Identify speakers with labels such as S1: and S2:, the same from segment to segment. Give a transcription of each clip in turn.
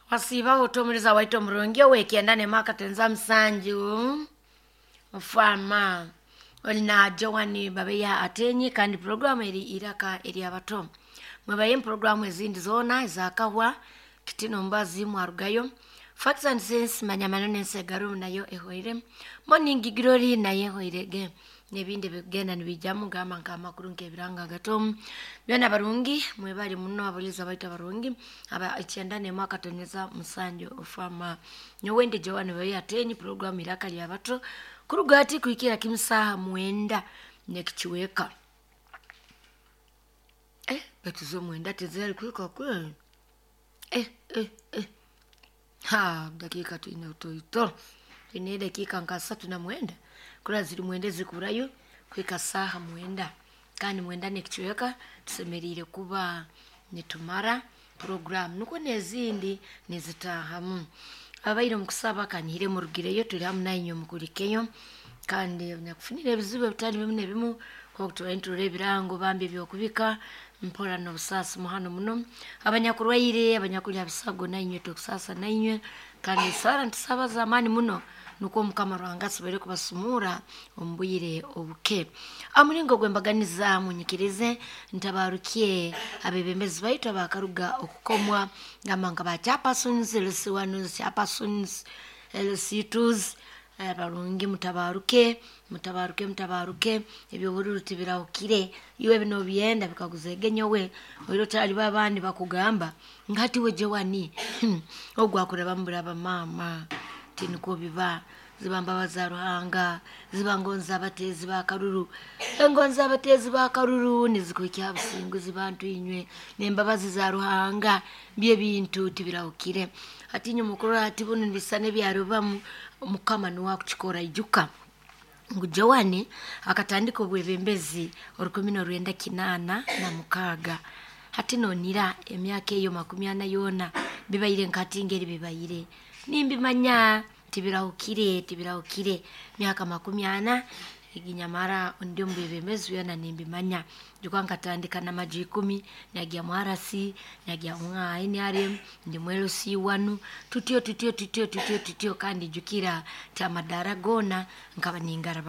S1: wasiba otomuriza waito murungi weekenda ne makatenza msanju mfama olina jowani babeya atenyi kandi programu eri iraka eri abato mwabaye programu ezindi zona zakahwa kitino mbazi mwarugayo facts and sense manyamano nensegaru nayo ehoire morning glory nayo ehoirege nebindi bigenda nibijamu gama nkama kurunke biranga gato byona barungi mwebali muno abaliza baita barungi aba ichenda ne makatoneza musanjo ofama nyowende jowani babeya atenyi programu iraka ya abato kurugati kuikira kimsaha mwenda nekichiweka batuzo mwenda tezeli kuika kwe dakika tu ina utoito ine dakika nkasa tuna mwenda kula zili mwende zikurayo kuika saha mwenda kani mwenda nekichiweka tusemerire kuba nitumara program nuko nezindi nezitahamu abaire mukusaba kanire murugireyo tuli hamna inyo mukulikeyo kandi nyakufunira ebizibu bitali bimwe bimu ko kutuwenture ebirango bambi byokubika mpora no busasi muhano muno abanyakurwaire abanyakulya bisago na inyo tokusasa na inyo kandi sara ntisaba zamani muno nuko mukamaro angasubere kubasumura ombuyire obuke amulingo gwembaganiza munyikirize ntabarukiye abebembezi baito bakaruga okukomwa ngamanga ba chapersons lesiwanos chapersons lesitus barungi mutabaruke ebyo bururu tibiraukire iwe bino byenda bikaguzegenyowe oiro tali babandi bakugamba ngati we jewani ogwakura bambura bamama tiniko biba zibamba bazaruhanga zibangonza abatezi bakaruru engonza abatezi bakaruru nizikukya busingu zibantu inywe nembabazi zaruhanga bye bintu tibiraukire atinyo mukuru ati bunu bisane byarubamu mukama nuwakuchikora ijuka ngujewani akatandika obwebembezi orukomino rwenda kinana na mukaga hatino nira emyaka eyo 40 yona bibaire nkatingeri bibaire nimbimanya tibiraukire myaka 40 iginyamara ndio mbebemezi yona nimbimanya jukanga tandika na maji 10 nyagia mwarasi nyagia mwa NRM ndi mwelo si wanu tutio kandi jukira tamadara gona nkaba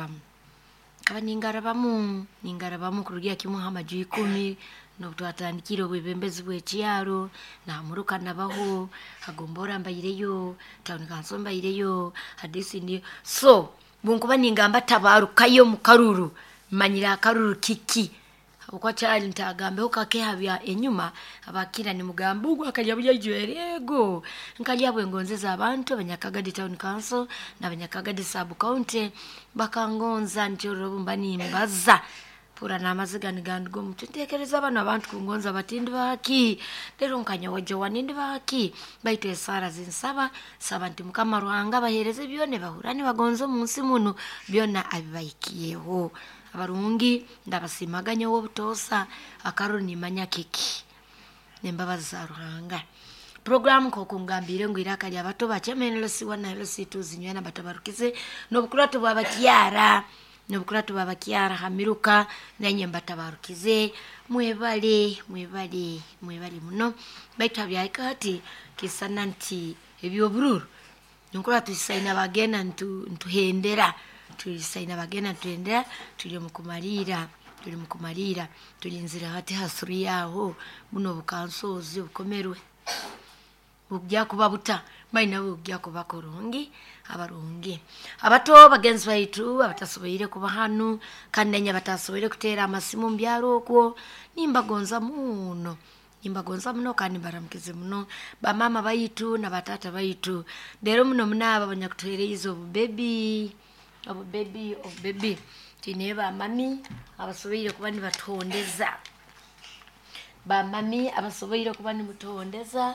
S1: ningarabamu kurugia kimuha maji 10 no twatandikiro bwebembezi bwechiaro na muruka nabaho agombora mbayireyo town council mbayireyo hadisi ndi so bunkuba ningamba tabarukayo mukaruru manyira karuru kiki ukwa cyali ntagambe ukake habya enyuma abakira ni mugambugu akalya bujyerego nkalya bwengonzeza abantu abanyakagadi town council n'abanyakagadi sub county bakangonza njoro bumbani mbaza pura namazigani gandugo mutekereza abana abantu kungonza batindi baki lero nkanya waje wanindi baki baitwe sara zinsaba sabanti mukama ruhanga bahereze byone bahurani bagonzo munsi muno byona abibayikiyeho abarungi ndabasimaganya wo butosa akaroni manyakiki nembabazi za ruhanga program ko kungambire ngo iraka lya bato bachemenelo siwana lo situzinywe na batabarukize no bukurato babakiara nobukuratu babakiara hamiruka nanye mbatabarukize mwebale muno baita byakati kisananti ebyo bururu nkuratu isaina bagena ntuhendera tulisaina bagena tuhendera tuli mukumalira tulinzira hati hasuri yaho muno bukansozi bukomerwe bujya kubabuta baina bujya kubakorongi abarungi abato bagenzi baitu abatasoboire kuba hanu kandi nya batasoboire kutera amasimu mbyaro okwo nimbagonza muno kandi baramukize muno bamama baitu na batata baitu dero muno munaba banyakutereza abo baby tineba mami abasoboire kuba ni batondeza bamami abasoboire kuba ni mutondeza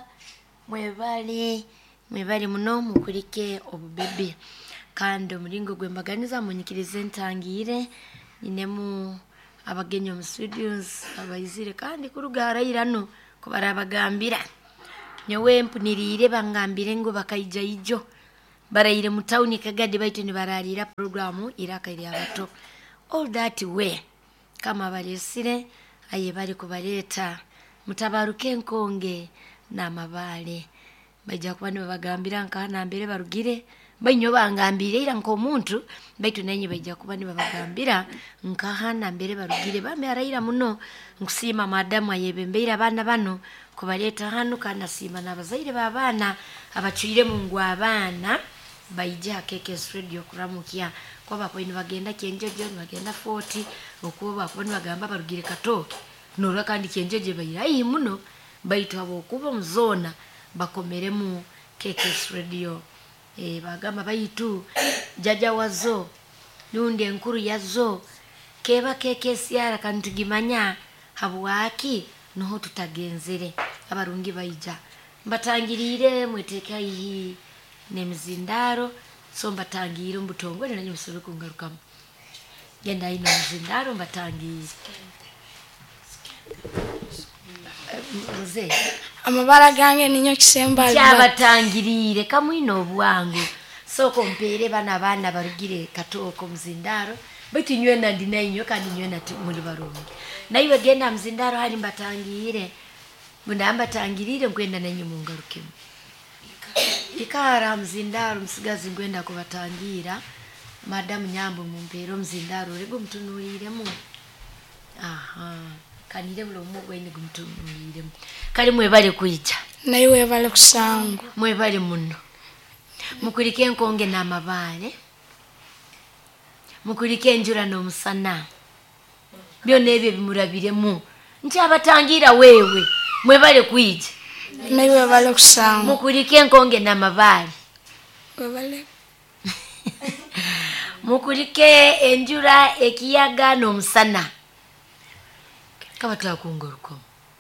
S1: mwebali muno mukurike obubebe kandi omulingo gwembaganiza munyikirize ntangire inemu abagenyo mu studios abayizire kandi kurugara irano kubara abagambira nyowe mpunirire bangambire ngo bakayija ijo barayire mu town kagadi baito ni bararira programu iraka iri abato all that way kama balesire aye bali kubaleta mutabaruke nkonge na mabale bajja kuba nibabagambira nkahana mbere barugire bainyo bangambire ira nk'omuntu baitu nanyi bajja kuba nibabagambira nkahana mbere barugire bambe araira muno nkusiima madamu ayebembeire abaana bano kubaleeta hano kandi asiima n'abazaire b'abaana abacuire mu ngu abaana baija KKS Radio kuramukya kwa bakwini bagenda Kyenjojo bagenda 40 okuba bakwini bagamba barugire Katooke nora kandi Kyenjojo bayira ayi muno baitu abo kuba muzona bakomeremu KKS Radio bagamba baitu jaja wazo nundi enkuru yazo keba KKS yara kandi tugimanya habwaki noho tutagenzere abarungi baija mbatangirire mweteka iyi nemzindaro so mbatangire mbutongwe nanyo musore kungarukamu genda ino mzindaro mbatangire Roze
S2: amabara gange ninyo kisemba
S1: cyabatangirire kamwino obwangu so kompere bana barugire Katoko mzindaro baitu nywena ndinayinyo kandi nywena muri barungi naiwe genda mzindaro hali mbatangire bunda tangirire ngwenda nanyu mungarukemu ikara mzindaro msigazi ngwenda kubatangira madamu nyambo mumpero mzindaro rego mtunuliremu kanire bulo mugwene gumtunuliremu kali mwebale kuija
S2: naiwe bale kusangu
S1: mwebale muno mukurike nkonge n'amabale mukurike njura no musana byone ebyo bimurabiremu nti abatangira wewe mwebale kuija
S2: naiwe bale kusangu
S1: mukurike nkonge n'amabale
S2: webale
S1: mukurike enjura ekiyaga no musana kabatla kungoruko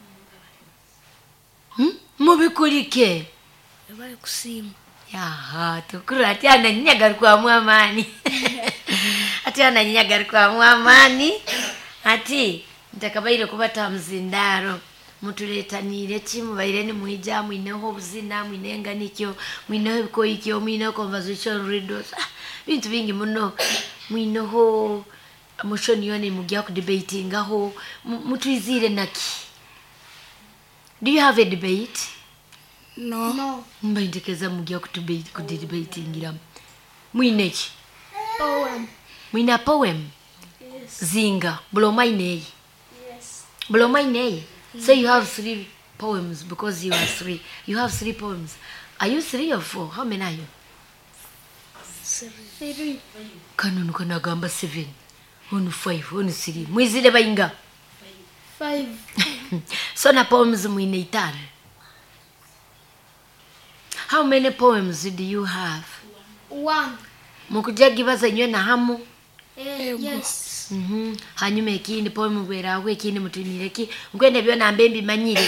S1: mubikurike
S2: webale kusimu
S1: yaha tukuru ati ananyaga kwa mwamani ati ananyaga kwa mwamani ati ntakabaire kubata mzindaro mutuletanire timu baireni muija mwineho buzina mwinenga nikyo mwineho bikoyikyo mwineho conversation readers bintu bingi muno mwineho mushoni yone mugya ku debating aho mutwizire naki. Do you have a debate?
S2: No.
S1: Mbindekeza mugya ku debating ira mwinechi
S2: Poem.
S1: mwina poem.
S2: Yes.
S1: Zinga blomainei.
S2: Yes.
S1: Blomainei. So you have 3 poems because you are 3. You have 3 poems. Are you 3 or 4? How many are you?
S2: 3.
S1: Kanunu kana gamba 7. Onu 5, onu 3. Mwizile bainga?
S2: 5.
S1: So na poems mwine itano. How many poems do you have?
S2: 1.
S1: Mukujagibaza nywe na hamu?
S2: Yes.
S1: Hanyuma ekindi poem bwerawe ekindi mutunireki ngwende byona mbembi manyire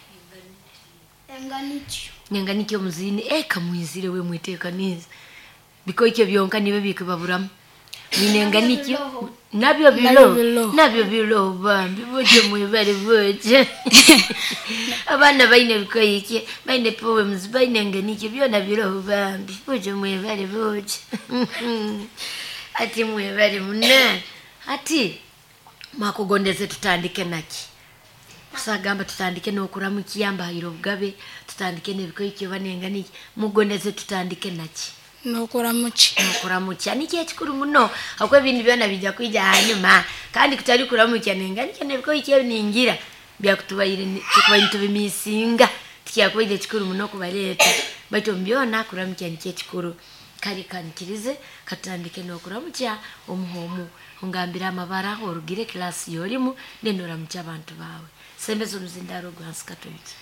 S1: enganikyo muzini kamwizire we mwiteka niza biko ikyo byonka nibe bikababuramu ninenganikyo nabyo bilo bambi boje mwebale boje abana baine bikoyike baine poems baine enganikyo byona bilo bambi boje mwebale boje ati mwebale munne ati makugondeze tutandike naki kusagamba tutandike n'okuramu kiyamba hiro bugabe tutandike nebikoyike banenga niki mugondeze tutandike naki n'okuramu niki ekikuru muno akwe bintu byona bijja kwija hanyuma kandi kutali kuramu kyanenga niki nebikoyike ningira byakutubayire tukubayintu bimisinga tikyakwije ekikuru muno kubaleta baito mbyona kuramu niki ekikuru kali kanikirize katandike n'okuramu omuhomu ungambira amabara orugire class yolimu nendora mu abantu bawe sembezo mzindaro gwanska toiti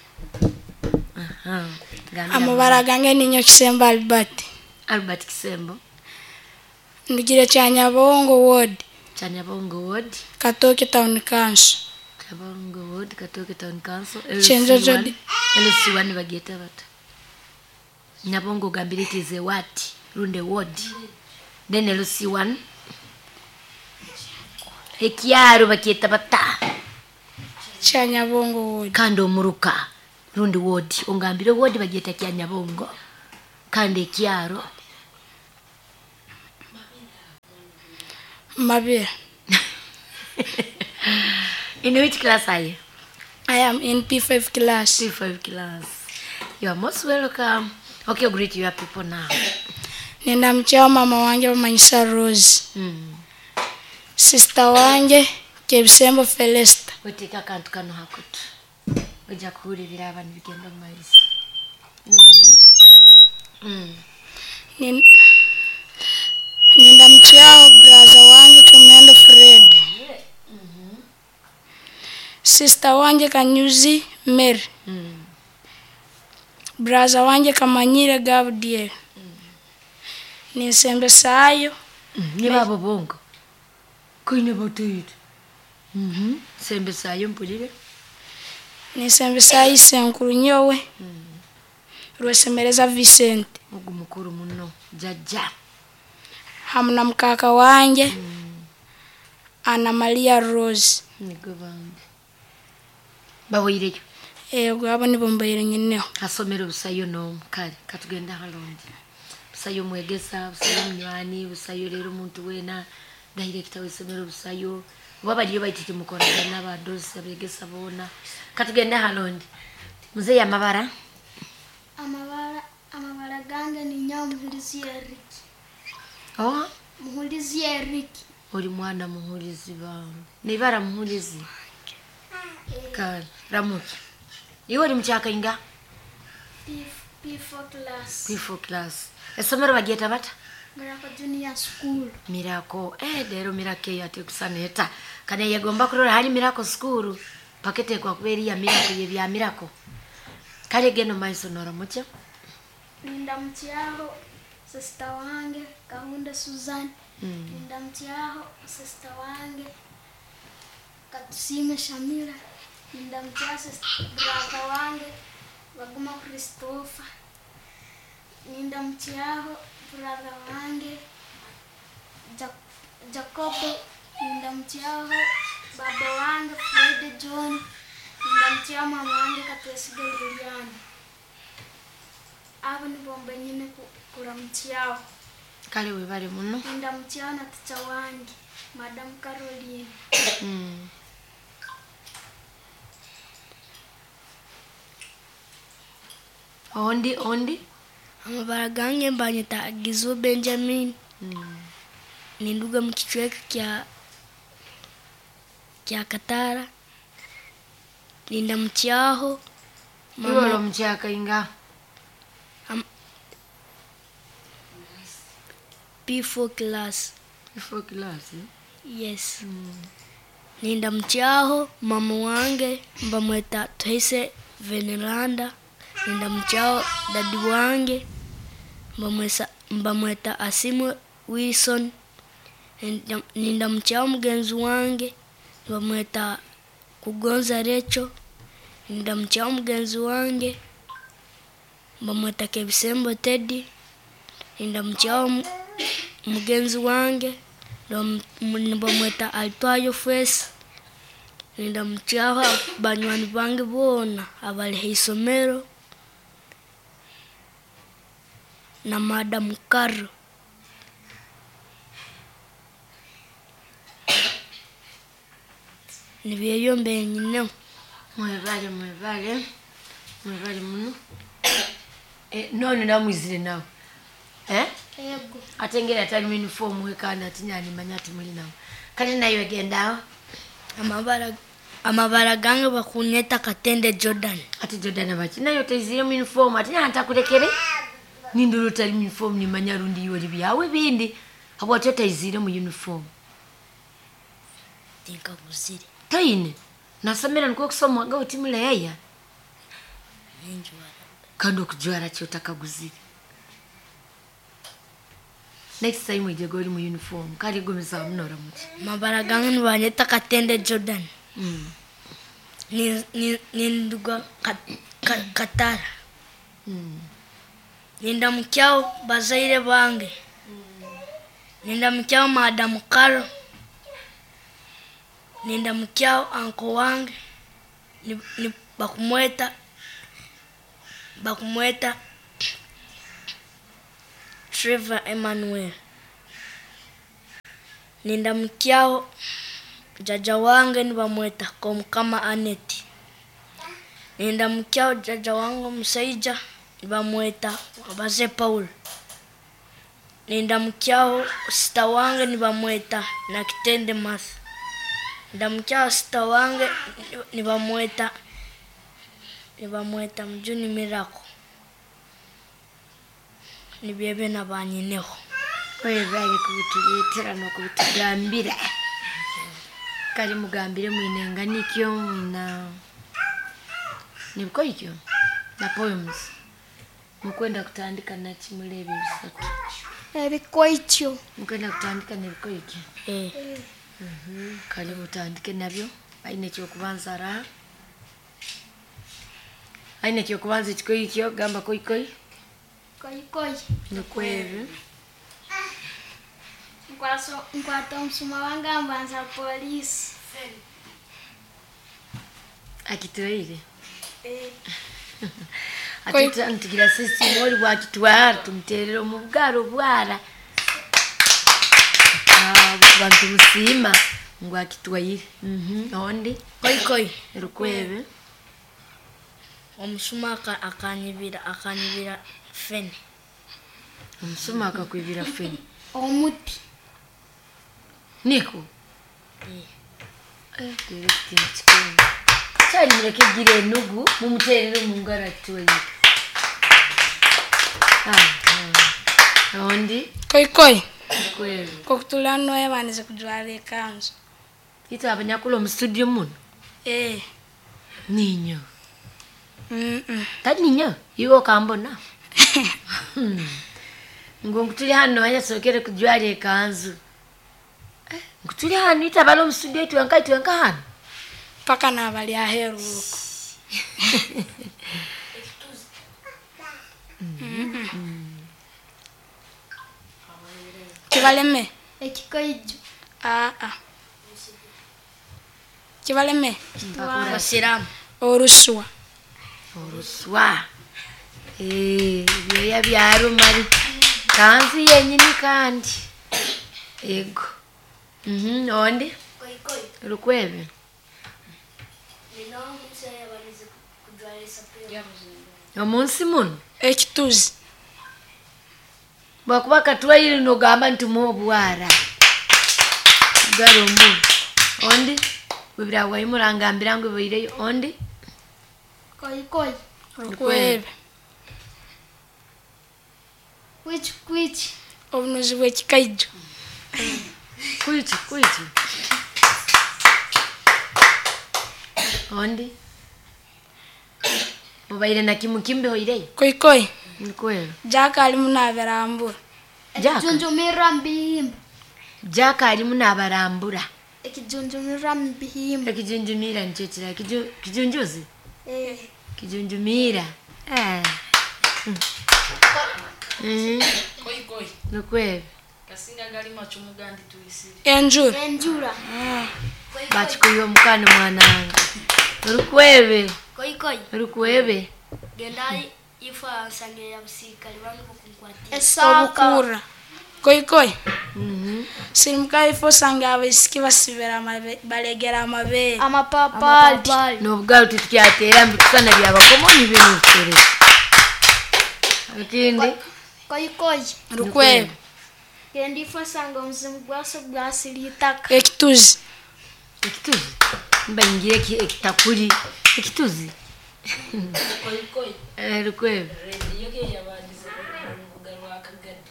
S2: amabara gange ninyo kisemba Albert
S1: Kisembo
S2: ndugire Kyanyabongo ward Katooke town council
S1: Katooke town council
S2: Kyenjojo
S1: LC1 bageta bata Nyabongo gambire tize wati runde ward then LC1 ekiaro baketa bata
S2: Kyanyabongo ward
S1: kando muruka rundi ward ongambire ward bageta Kyanyabongo kande ekiaro
S2: Mabira.
S1: In which class are you?
S2: I am in P5 class.
S1: P5 class. You are most welcome. Okay, greet your people now.
S2: Nindamchao mama wange bamanyisa Rose. Sister wange Kebisembo Felista.
S1: Wetika kantu kano hakutu. Oja kuhulirira abantu bigenda mu mayisi.
S2: Nindamchao brother wange Tumendo Fred. Sister wange Kanyuzi Mary. Brother wange Kamanyire Gabriel. Ninsembesayo.
S1: Nibabo bongo. Kuine botuitu. Sembesayo mpulire.
S2: Ninsembesayo Senkuru nyowe. Rwesemereza Vicente.
S1: Mugu mukuru muno. Jaja.
S2: Hamuna mkaka wange. Ana Maria Rose.
S1: Nigo bambi. Bawoireyo.
S2: Gwabo nibo mbayire nyeneho.
S1: Asomero busayo no kale katugenda halondi. Busayo mwegesa, busayo mnywani, busayo rero umuntu wena director w'isomero busayo. Wabaliyo bayitije mukorana n'abadozi abegesa bona. Katugenda halondi. Muze ya mabara.
S2: Amabara gange ni Nyamuhulizi Eric.
S1: Oh,
S2: Muhulizi Eric.
S1: uri mwana muhulizi bambi. Nibara muhulizi. Kale ramuki. Iwe uri mchaka inga?
S2: P4 class.
S1: P4 class. Esomero bageta bata?
S2: Miracle Junior School.
S1: Miracle. Dero Miracle yate kusaneta. Kana yegomba kurora hari Miracle School. Pakete kwa kuberi ya Miracle yebya Miracle. Kale geno maisonora mucho.
S2: Nindamtiaho sister wange Kahunda Susan. Nindamtiaho sister wange Katusime Shamira. Nindamtiaho brother wange Baguma Christopher. Nindamtiaho brother wange Jacobo. Nindamtiaho baba wange Fred John. Nindamtiaho mama wange Katwesiga Liliana. Abo ni bomba nyine kuramtiaho.
S1: Kale webale muno.
S2: Nindamtiaho na ticha wange Madam Caroline. Ondi.
S3: Amabara gange mbanyita Gizo Benjamin. Ninduga mkichweka kya Katara. Nindamtiaho
S1: mama. Iwe mchaka inga?
S3: P4 class.
S1: P4 class?
S3: Yes. Nindamtiaho mama wange mbamweta Toise Veneranda. Nindamtiaho dadi wange mbamweta Asimwe Wilson. Nindamtiaho mugenzi wange mbamweta Kugonza Recho. Nindamtiaho mugenzi wange mbamweta Kebisembo Teddy. Nindamtiaho mugenzi wange mbamweta Altwayo Face. Nindamtiaho banywani bange bona abali hisomero na Madam Karo. Nibyeyo mbenyine.
S1: Mwebale muno. None namwizire nawe.
S2: Ego.
S1: Atengera atali uniform wekana atinyani manyati muli nawe. Kale nayo agenda.
S3: Amabara gange bakunyeta Katende Jordan.
S1: Ati Jordan abachi nayo tezire uniform atinya ntakulekere. Ninduru tali uniform ni manyarundi yoli byawe bindi. Abo tezire mu uniform.
S3: Tinka kuzire.
S1: Taine. Nasamira nko kusoma nga utimule yaya.
S3: Ninjwara.
S1: Kando kujwara cyo takaguzire. Next time we go mu uniform. Kali gomeza munora muti.
S3: Mabara gange nibanyeta Katende Jordan. Ninduga Katara. Nindamtiaho bazaire bange. Nindamtiaho Madam Karo. Nindamtiaho anko wange. Ni bakumweta Trevor Emmanuel. Nindamtiaho jaja wange nibamweta Komkama Aneti. Nenda mkyao jaja wangu Musaija nibamweta Abaze Paul. Nenda mkyao sita wange nibamweta Nakitende Martha. Nenda mkyao sita wange nibamweta Mjuni Miracle. Nibyebe nabanyineho.
S1: Oye bage kutuletera no kutugambira. Kali mugambire mwinenganikyo na nibikoikyo na poems. Mukwenda kutandika na kimulebe bisatu.
S2: Ebikoikyo.
S1: Mukwenda kutandika nibikoikyo. Kali mutandike nabyo. Aine kyo kubanza ra. Aine kyo kubanza kikoikyo gamba koikoi.
S2: Koikoi.
S1: Nukwebe.
S2: Nkwata omusuma wange ambanza polisi.
S1: Akitoire. Atita ntigira sisi mori bwakitwara tumuterero mu bwaro bwara. Bantu musima ngo akitwaire. Ondi
S3: Koikoi.
S1: Rukwebe.
S3: Omusuma akanyibira feni.
S1: Omusuma akakwibira feni.
S2: Omuti.
S1: Niko. Direct chicken. Cyari mureke gire nugu mumuterero mu ngara tuwe. Ondi
S2: Koikoi.
S1: kwebe.
S2: Kokutulano yabanize kujwara ekanzu.
S1: Kita abanyakulo mu studio muno. Ninyo. Tadi ninyo iwo kambona. Ngo tuli hano yasokere kujwara ekanzu. Ngutuli hano itabalo mu studio twenka hano.
S2: Paka nabali aheruko. Kibaleme. Ekikoijo. Kibaleme.
S3: Basiramu.
S2: Oruswa.
S1: Byoya byaro mari. Kanzi yenyini kandi. Ego. Ondi?
S3: Koikoi.
S1: Rukwebe. Omunsi muno
S2: Ekituzi.
S1: bakuba katwaire no gamba ntumo obwara. Garomu. Ondi? Bibira wayimurangambira ngo bireyo ondi?
S2: Koikoi. Rukwebe. Which obunozi bw'ekikaijo.
S1: Kuichi. Ondi? Mubaire na kimukimbe hoirei?
S2: Koikoi.
S1: Nikwelo.
S2: Jaka ali munaberambura.
S1: Ekijunjumira
S2: mbihimba.
S1: Jaka ali munabarambura.
S2: Ekijunjumira mbihimba.
S1: Ekijunjumira nchechira kijunjuzi? Kijunjumira.
S3: Koikoi.
S1: Nikwelo.
S3: Kasinga gali machumu gandi tuisiri.
S2: Enjura.
S1: Bachikuyo mukano mwananga. Rukwebe.
S3: Koikoi.
S1: Rukwebe.
S3: Gendai ifa sange ya busikali bangu kukwati.
S2: Obukura. Koikoi. Simka ifo sange abisiki basibera balegera amabere. Amapapali.
S1: Nobugalo tutyatera mbikusana byabakomoni bino tere. Akindi.
S2: Koikoi. Rukwebe. Gendi ifo sange omuzimu gwasilitaka. Ekituzi.
S1: Mbangire ekitakuri. Ekituzi.
S3: Koikoi.
S1: Rukwebe.
S3: Radio ke yabadize kugarwa akagadi.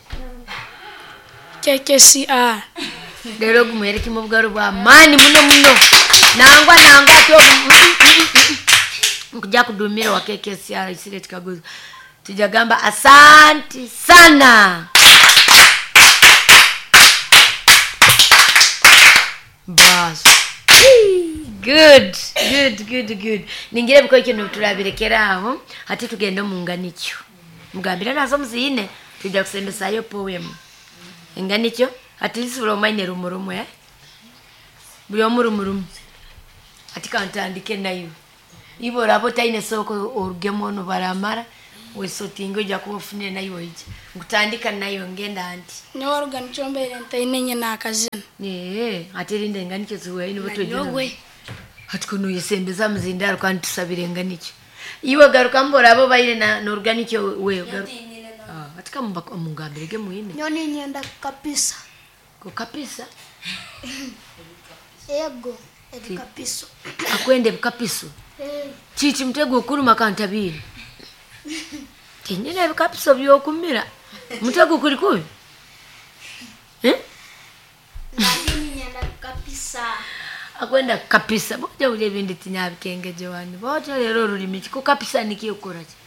S2: KKCR.
S1: Lero gumwereke mu bugaro bwa mani muno. Nangwa to nkujja kudumira wa KKCR isire tikaguza. Tujagamba asanti sana. Bas. Good. Ningire biko ikintu turabirekera aho ati tugenda mu nganicyo. Mugambira nazo muzine tujja kusembesayo poem. Enganicyo ati lisubira omaine rumurumu buli omurumurumu ati kantandike nayo ibo rabo taine soko orugemo no baramara wesotingo ja kufunira nayo ije ngutandika nayo ngenda anti
S2: no organ chombere ntainenye nakazina
S1: ati rinde enganicyo zuwe ino botwe ati kono yesembeza muzindaro kandi tusabire enganicyo iwe garuka mbora abo baire na organic we garuka katika mungambirege muine
S2: nyoni nyenda kapisa
S1: ko kapisa
S2: ego kapiso
S1: akwende kapiso chichi mtego okuluma kantabiri kenyine kapiso byokumira mtego kuli kubi
S3: Nani nyenda kapisa.
S1: akwenda kapisa boja ule bindi tinyabikenge jowani boja lero rulimi ko kapisa nikiyokora ki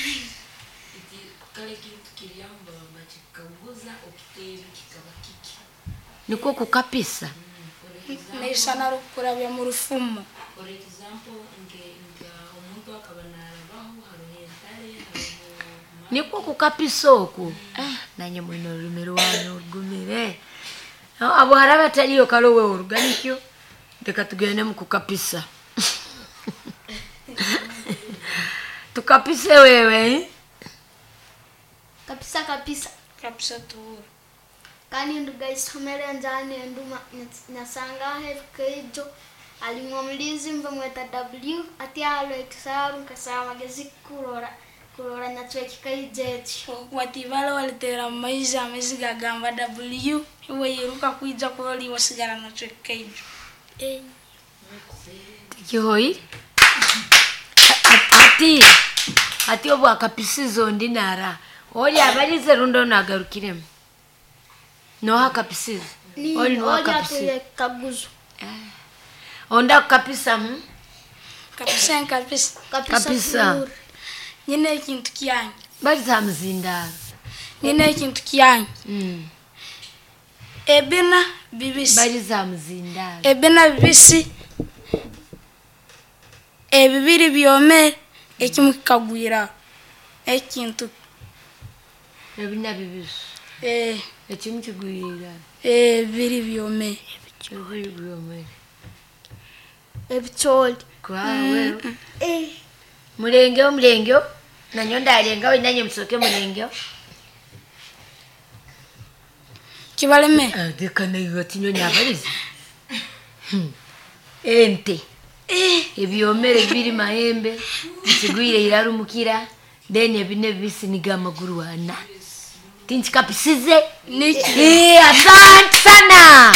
S1: kale kintu kiliamba bachikaguza okitebe kikabakiki niko kukapisa
S2: naisana rukura bya mu rufumo
S1: for example nga omuntu akabanarabaho haruhentale niko kukapisa oku nanye mwino rumero wanyu gumire abo haraba taliyo kalowe organikyo ndeka tugende mu kukapisa tukapise wewe
S3: Kapisa
S2: tu
S3: kani nduga isomere njane nduma nasanga hekejo alimwamlizi mva mweta W ati alo exaru kasama gezi kurora nyatwe kikaijeti
S2: watibalo walitera maiza ameziga gamba W iwe yiruka kuija kuroli wasigara na twekejo
S1: tikihoi ati obu akapisizo ndinara oli abalize rundo nagarukiremo no hakapisizo oli no hakapisizo
S3: kaguzo
S1: onda kapisa
S2: kapisa nyine ikintu kyanyu
S1: bali za mzindaro
S2: nyine ikintu kyanyu ebina bibisi
S1: bali za mzindaro
S2: ebina bibisi ebibiri byome ekimu kikagwira ekintu
S1: ebina bibisi ekimu kigwira
S2: biri byome
S1: ebiri byome
S3: ebicholi
S1: kwawe mulengyo nanyo ndalenga we nanye msoke mulengyo
S2: kibaleme
S1: dekana yoti nyonya abalize ente ebyomere biri mahembe kigwire irarumukira then ebine bisi niga maguru wana tinchi kapisize niki asante sana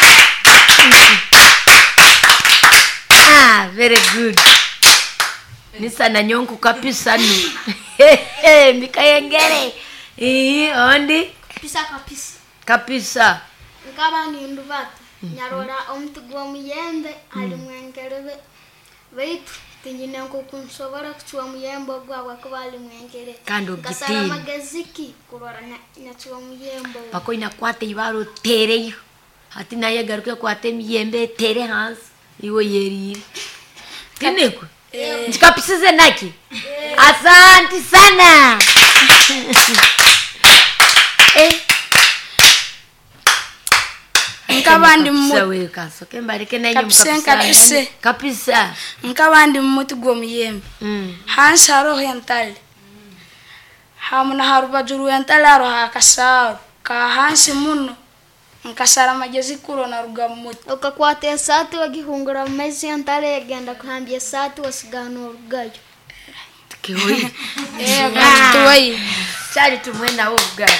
S1: very good nisa na nyonku kapisa nu mikayengere ondi kapisa
S3: nkaba ni ndubata nyarora omutugwa muyembe ali mwengerebe baitu tinyine nko kunsobora kuchwa muyembe ogwa kubali mwengere
S1: kando
S3: kasara
S1: gitini
S3: magaziki kurora nyachwa muyembe
S1: bako inakwate ibaro tereyo hati naye garuke kwate miyembe tere hans iwo yeri tineko ndikapisize naki asante sana
S2: nkabandi
S1: mwe kasoke mbarike nanyi mukapisa kapisa
S2: nkabandi mutu gomuyembe hansi haro hentale hamuna harubajuru hentale haro hakasaru ka hansi muno nkasara magezi kurona rugamuti
S3: okakwate satu wagihungura mezi antale yagenda kuhambye satu wasigano rugayo
S1: kihoi
S2: tuwai
S1: chali tumwena ugayo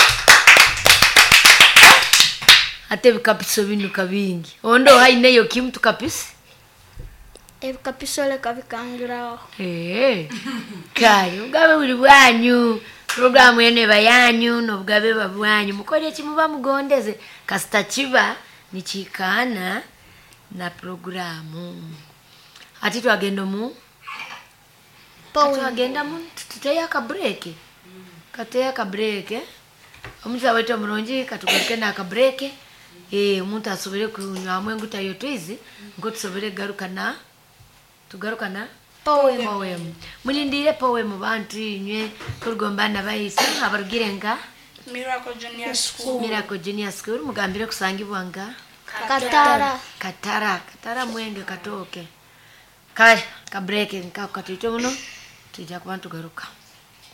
S1: ate bikapiso binuka bingi ondo haineyo kimtu kapisi
S3: ebikapiso le kabikangira
S1: kayo ugabe buli bwanyu programu yene bayanyu no bugabe babwanyu mukore kimuba mugondeze kasita kiba nichikana na programu ati twagenda mu twagenda mu tuteya ka break kateya ka break omuza wetu mulonji katugaruke na ka break umuntu asobere kunywa mwengu tayo twizi ngo tusobere garukana tugarukana poem mulindire poem bantu inywe kurgombana bayise abarugirenga Miracle Junior School mugambire kusangibwanga Katara mwenge katoke kaya ka break nkakatito muno tujja kubantu garuka